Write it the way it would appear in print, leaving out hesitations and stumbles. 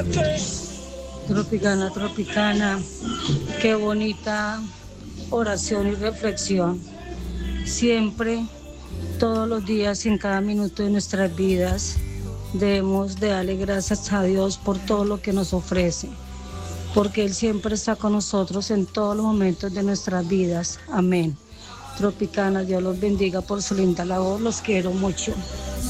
Tropicana, Tropicana, qué bonita oración y reflexión. Siempre, todos los días y en cada minuto de nuestras vidas, debemos de darle gracias a Dios por todo lo que nos ofrece, porque Él siempre está con nosotros en todos los momentos de nuestras vidas. Amén. Tropicana, Dios los bendiga por su linda labor, los quiero mucho.